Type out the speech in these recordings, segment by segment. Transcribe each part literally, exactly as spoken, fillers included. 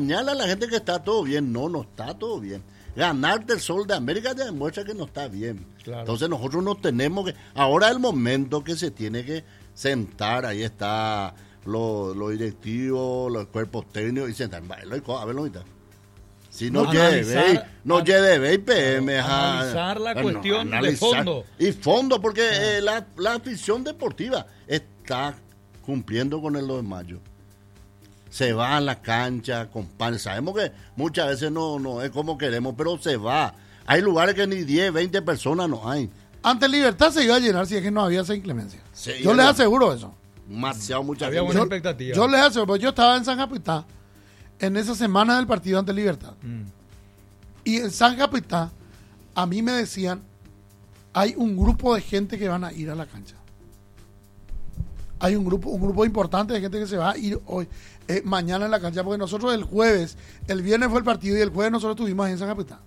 engañarle a la gente que está todo bien. No, no está todo bien. Ganarte el Sol de América ya demuestra que no está bien. Claro. Entonces nosotros no tenemos que... Ahora es el momento que se tiene que sentar, ahí está los lo directivos, los cuerpos técnicos, y sentar. A ver, lo Si no, no lleve, no lleve I P M. Analizar la bueno, cuestión analizar, de fondo. Y fondo, porque ah. eh, la, la afición deportiva está cumpliendo con el dos de mayo. Se va a la cancha con pan. Sabemos que muchas veces no, no es como queremos, pero se va. Hay lugares que ni diez, veinte personas no hay. Ante Libertad se iba a llenar si es que no había esa inclemencia. Sí, yo les aseguro eso. Demasiado, mucha había buena expectativa. Yo les aseguro, yo estaba en San Capitán en esa semana del partido ante Libertad. Mm. Y en San Capitán a mí me decían, hay un grupo de gente que van a ir a la cancha. Hay un grupo un grupo importante de gente que se va a ir hoy, eh, mañana en la cancha, porque nosotros el jueves, el viernes fue el partido y el jueves nosotros estuvimos ahí en San Capitán.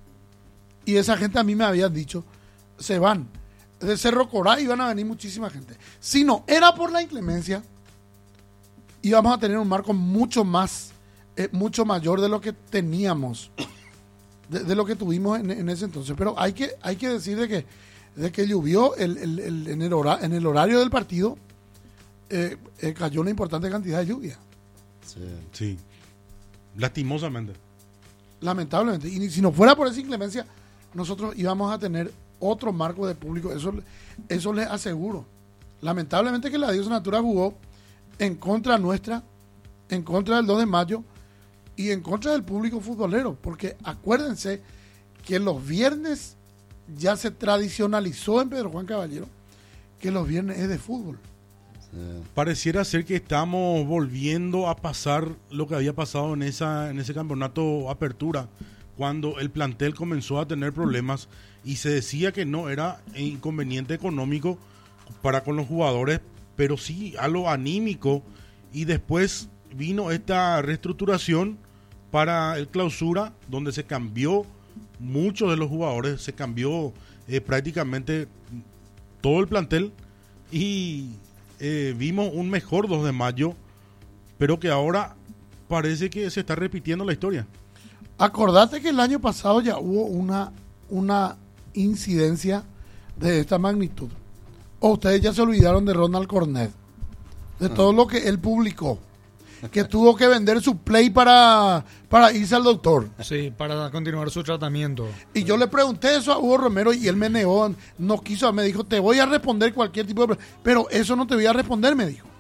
Y esa gente a mí me habían dicho, se van. De Cerro Corá iban a venir muchísima gente. Si no era por la inclemencia, íbamos a tener un marco mucho más, eh, mucho mayor de lo que teníamos, de, de lo que tuvimos en, en ese entonces. Pero hay que, hay que decir de que, de que llovió el, el, el, en, el hora, en el horario del partido. Eh, eh, cayó una importante cantidad de lluvia. Sí, sí. Lastimosamente. Lamentablemente. Y si no fuera por esa inclemencia, nosotros íbamos a tener otro marco de público. Eso, eso les aseguro. Lamentablemente que la Diosa Natura jugó en contra nuestra, en contra del dos de mayo y en contra del público futbolero. Porque acuérdense que los viernes ya se tradicionalizó en Pedro Juan Caballero que los viernes es de fútbol. Pareciera ser que estamos volviendo a pasar lo que había pasado en esa en ese campeonato Apertura, cuando el plantel comenzó a tener problemas y se decía que no era inconveniente económico para con los jugadores, pero sí a lo anímico, y después vino esta reestructuración para el Clausura, donde se cambió muchos de los jugadores, se cambió eh, prácticamente todo el plantel y Eh, vimos un mejor dos de mayo, pero que ahora parece que se está repitiendo la historia. Acordate que el año pasado ya hubo una, una incidencia de esta magnitud. O ustedes ya se olvidaron de Ronald Cornet, de ah. todo lo que él publicó, que tuvo que vender su play para, para irse al doctor. Sí, para continuar su tratamiento. Y yo le pregunté eso a Hugo Romero y él me negó, no quiso, me dijo, te voy a responder cualquier tipo de... Pero eso no te voy a responder, me dijo.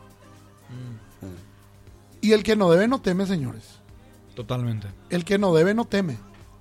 Mm. Y el que no debe no teme, señores. Totalmente. El que no debe no teme.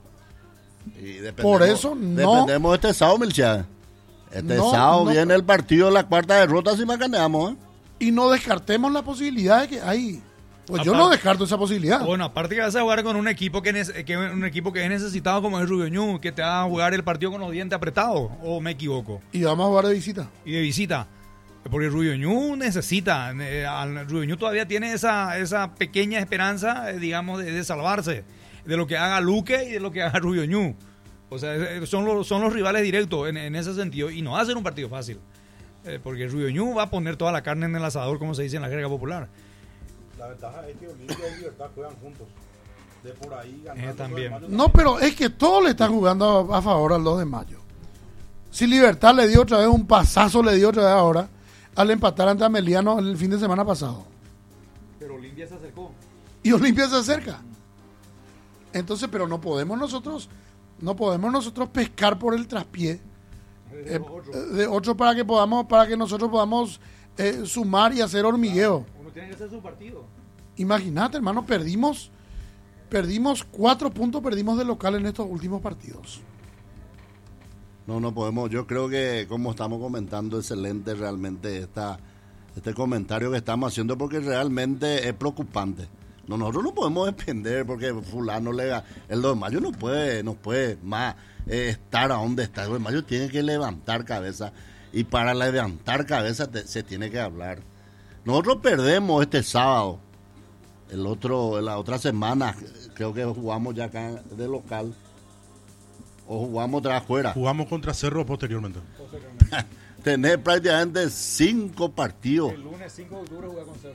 Y por eso no... Dependemos de este sábado, Melchia. Este no, sábado no, viene el partido de la cuarta derrota si macaneamos, ¿eh? Y no descartemos la posibilidad de que hay... Pues aparte, yo no descarto esa posibilidad. Bueno, aparte que vas a jugar con un equipo que, ne- que un equipo que es necesitado como es Rubio Ñu, que te va a jugar el partido con los dientes apretados, o me equivoco. Y vamos a jugar de visita. Y de visita. Porque Rubio Ñu necesita, eh, Rubio Ñu todavía tiene esa, esa pequeña esperanza, eh, digamos, de, de salvarse de lo que haga Luque y de lo que haga Rubio Ñu. O sea, son los, son los rivales directos en, en ese sentido, y no va a ser un partido fácil. Eh, porque Rubio Ñu va a poner toda la carne en el asador, como se dice en la jerga popular. La ventaja es que Olimpia y Libertad juegan juntos. De por ahí ganando. También. No, pero es que todos le están jugando a, a favor al dos de mayo. Si Libertad le dio otra vez un pasazo, le dio otra vez ahora, al empatar ante Ameliano el fin de semana pasado. Pero Olimpia se acercó. Y Olimpia se acerca. Entonces, pero no podemos nosotros, no podemos nosotros pescar por el traspié de, eh, de otro para que podamos, para que nosotros podamos eh, sumar y hacer hormigueo. Tiene que ser su partido. Imagínate, hermano, perdimos perdimos cuatro puntos, perdimos de local en estos últimos partidos. No, no podemos, yo creo que como estamos comentando, excelente realmente esta, este comentario que estamos haciendo, porque realmente es preocupante. No, nosotros no podemos depender porque fulano le da, el dos de mayo no puede, no puede más eh, estar a donde está. El dos de mayo tiene que levantar cabeza, y para levantar cabeza te, se tiene que hablar. Nosotros perdemos este sábado, el otro, la otra semana, creo que jugamos ya acá de local, o jugamos otra afuera. Jugamos contra Cerro posteriormente. Tener prácticamente cinco partidos. El lunes cinco de octubre juega con Cerro.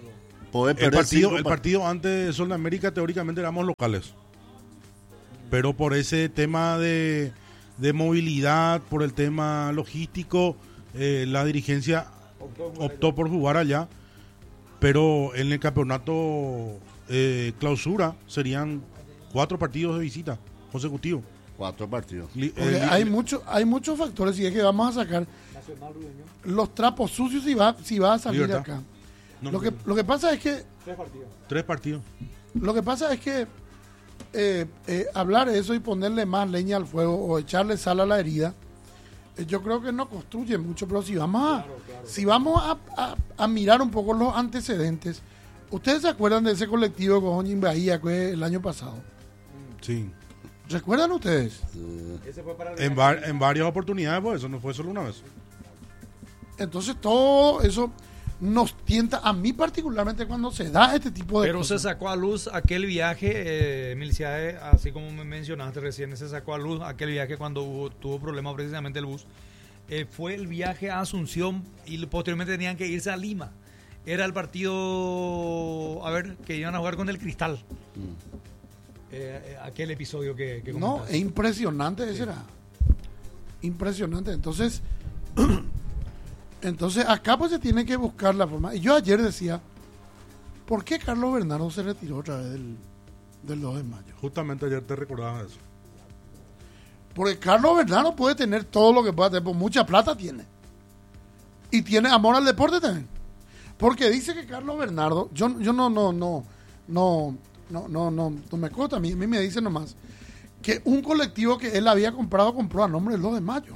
Podés El perder partido, cinco el par- partido antes de Sol de América teóricamente éramos locales. Pero por ese tema de, de movilidad, por el tema logístico, eh, la dirigencia optó por jugar allá. Pero en el campeonato eh, clausura serían cuatro partidos de visita consecutivos. Cuatro partidos. Li- Porque eh, li- hay, mucho, hay muchos factores y es que vamos a sacar los trapos sucios si va, si va a salir Libertad. acá. no, Lo que, no, lo que pasa es que tres partidos. Lo que pasa es que eh, eh, hablar eso y ponerle más leña al fuego o echarle sal a la herida, eh, yo creo que no construye mucho, pero si vamos a, si vamos a, a- a mirar un poco los antecedentes, ¿ustedes se acuerdan de ese colectivo con Joaquín Bahía que el año pasado? Sí. ¿Recuerdan ustedes? En, var- en varias oportunidades, pues eso no fue solo una vez. Entonces todo eso nos tienta, a mí particularmente cuando se da este tipo de Pero se cosas. sacó a luz aquel viaje, eh, Miliciae, así como me mencionaste recién, se sacó a luz aquel viaje cuando hubo, tuvo problemas precisamente el bus. Eh, fue el viaje a Asunción y posteriormente tenían que irse a Lima. Era el partido, a ver, que iban a jugar con el Cristal. Eh, eh, aquel episodio que, que No, comentaste. es impresionante ese era. Impresionante. Entonces, entonces acá pues se tiene que buscar la forma. Y yo ayer decía, ¿por qué Carlos Bernardo se retiró otra vez del, del dos de mayo? Justamente ayer te recordaba eso. Porque Carlos Bernardo puede tener todo lo que pueda tener, pues mucha plata tiene. Y tiene amor al deporte también. Porque dice que Carlos Bernardo, yo, yo no, no, no, no, no, no, no, no me consta, a mí, a mí me dicen nomás que un colectivo que él había comprado, compró a nombre del dos de mayo.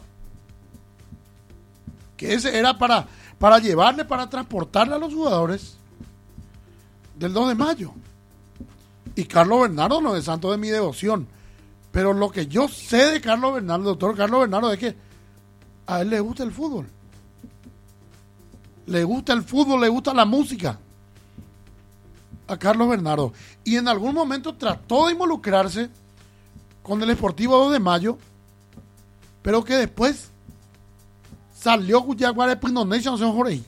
Que ese era para, para llevarle, para transportarle a los jugadores del dos de mayo. Y Carlos Bernardo no es santo de mi devoción. Pero lo que yo sé de Carlos Bernardo, doctor Carlos Bernardo, es que a él le gusta el fútbol. Le gusta el fútbol, le gusta la música. A Carlos Bernardo. Y en algún momento trató de involucrarse con el Sportivo dos de mayo, pero que después salió con Jaguares Pindonesia, no sé, Jorge.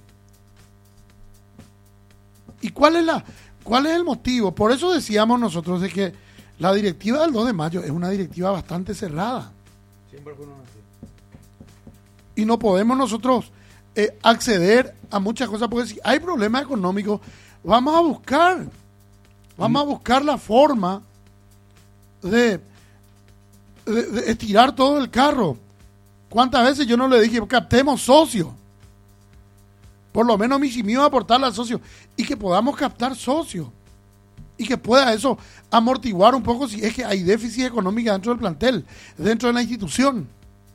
¿Y cuál es la, cuál es el motivo? Por eso decíamos nosotros de que la directiva del dos de mayo es una directiva bastante cerrada. Siempre fueron así. Y no podemos nosotros eh, acceder a muchas cosas, porque si hay problemas económicos, vamos a buscar, vamos a buscar la forma de, de, de estirar todo el carro. ¿Cuántas veces yo no le dije, captemos socios? Por lo menos mi mío aportarle a socios y que podamos captar socios y que pueda eso amortiguar un poco si es que hay déficit económico dentro del plantel, dentro de la institución.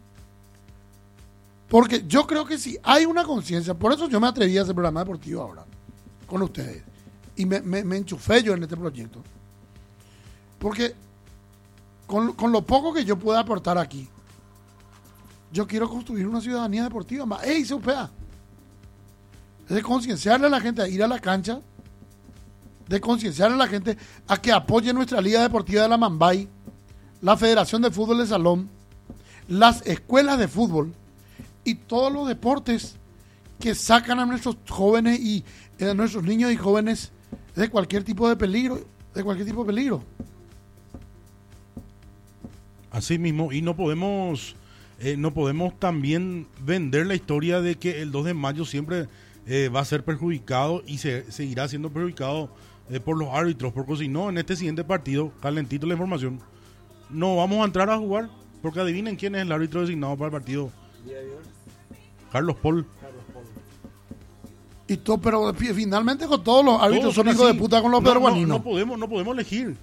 Porque yo creo que si hay una conciencia, por eso yo me atreví a hacer programa deportivo ahora con ustedes y me, me, me enchufé yo en este proyecto. Porque con, con lo poco que yo pueda aportar aquí, yo quiero construir una ciudadanía deportiva más. ¡Ey, se upea! Es de concienciarle a la gente a ir a la cancha, de concienciarle a la gente a que apoye nuestra Liga Deportiva de la Mambay, la Federación de Fútbol de Salón, las escuelas de fútbol y todos los deportes que sacan a nuestros jóvenes y a nuestros niños y jóvenes de cualquier tipo de peligro, de cualquier tipo de peligro. Así mismo, y no podemos eh, no podemos también vender la historia de que el dos de mayo siempre eh, va a ser perjudicado y se seguirá siendo perjudicado eh, por los árbitros, porque si no, en este siguiente partido, calentito la información, no vamos a entrar a jugar, porque adivinen quién es el árbitro designado para el partido. Carlos Paul. Y todo, pero fi- finalmente con todos los árbitros Todos son son hijos de así. puta con los No, no, peruaninos. no podemos, no podemos elegir.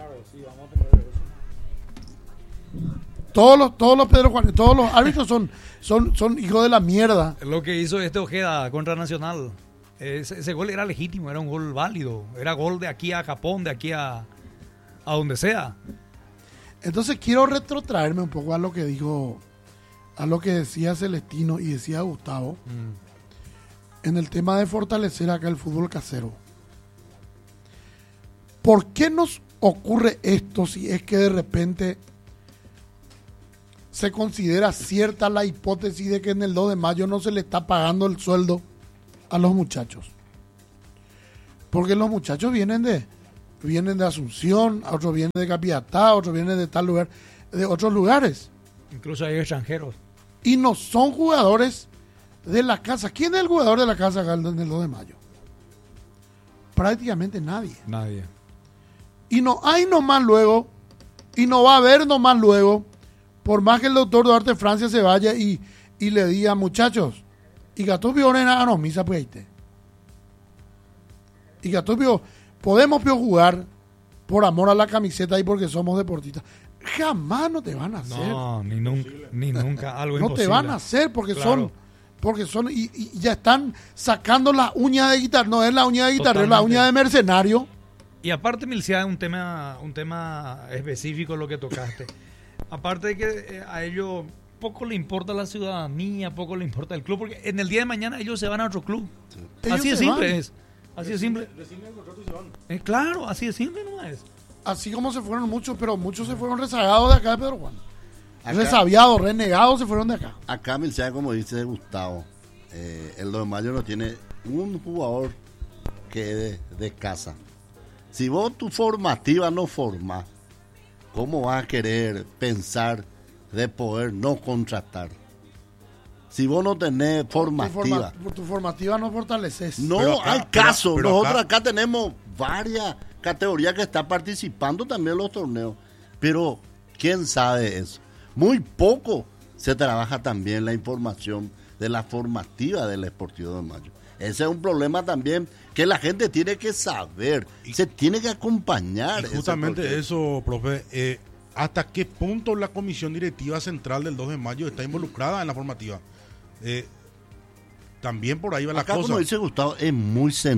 Todos los, todos los Pedro Juárez, todos los árbitros son, son, son hijos de la mierda. Lo que hizo este Ojeda contra Nacional, ese, ese gol era legítimo, era un gol válido, era gol de aquí a Japón, de aquí a, a donde sea. Entonces quiero retrotraerme un poco a lo que dijo, a lo que decía Celestino y decía Gustavo, Mm. en el tema de fortalecer acá el fútbol casero. ¿Por qué nos ocurre esto si es que de repente se considera cierta la hipótesis de que en el dos de mayo no se le está pagando el sueldo a los muchachos? Porque los muchachos vienen de vienen de Asunción, otros vienen de Capiatá, otros vienen de tal lugar, de otros lugares. Incluso hay extranjeros. Y no son jugadores de la casa. ¿Quién es el jugador de la casa acá en el dos de mayo? Prácticamente nadie. Nadie. Y no hay nomás luego, y no va a haber nomás luego, por más que el doctor Duarte Francia se vaya y, y le diga, muchachos, y Gatupio a no misa pues ahí te. Y Gatupio, podemos pio jugar por amor a la camiseta y porque somos deportistas. Jamás no te van a hacer. No, ni nunca, ni nunca. Algo no imposible. te van a hacer porque Claro. son, porque son, y, y ya están sacando la uña de guitarra. No es la uña de guitarra, es la Totalmente. uña de mercenario. Y aparte, Milcia, un tema, un tema específico lo que tocaste. Aparte de que eh, a ellos poco le importa la ciudadanía, poco le importa el club, porque en el día de mañana ellos se van a otro club. Ellos Así de se simple van. es. Así de simple. Eh, claro, así de simple no es. Así como se fueron muchos, pero muchos se fueron rezagados de acá de Pedro Juan. Acá- Resabiados, renegados se fueron de acá. Acá, Milcea, como dice Gustavo, eh, el dos de mayo no tiene un jugador que es de, de casa. Si vos tu formativa no formás, ¿cómo vas a querer pensar de poder no contratar? Si vos no tenés Tu, formativa. forma- por tu formativa no fortaleces. No Pero acá- hay pero- caso. pero Nosotros acá- acá... tenemos varias categorías que están participando también en los torneos. Pero, ¿quién sabe eso? Muy poco se trabaja también la información de la formativa del Sportivo de Mayo. Ese es un problema también que la gente tiene que saber. Y- se tiene que acompañar. Y ese justamente proceso. eso, profe, eh, ¿hasta qué punto la comisión directiva central del dos de mayo está involucrada en la formativa? Eh, también por ahí va la Acá, cosa. como dice Gustavo, es muy sencillo.